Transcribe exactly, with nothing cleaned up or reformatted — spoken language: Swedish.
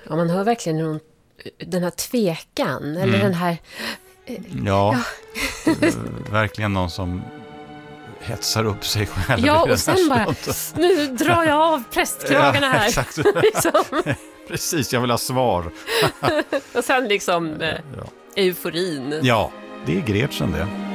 Ja, man hör verkligen någon, den här tvekan, eller Mm. den här... Ja, verkligen någon som hetsar upp sig själv. Ja, i den och sen här bara, stunden. nu drar jag av prästkragarna här. Ja, exakt. liksom. Precis, jag vill ha svar. Och sen liksom eh, Ja. euforin. Ja, det är Gretchen det.